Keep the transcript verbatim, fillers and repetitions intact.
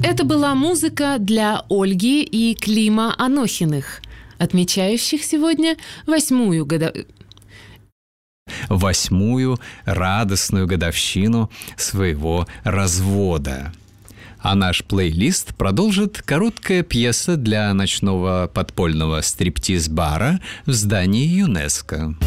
Это была музыка для Ольги и Клима Анохиных, отмечающих сегодня восьмую годовщину. восьмую радостную годовщину своего развода. А наш плейлист продолжит короткая пьеса для ночного подпольного стриптиз-бара в здании ЮНЕСКО.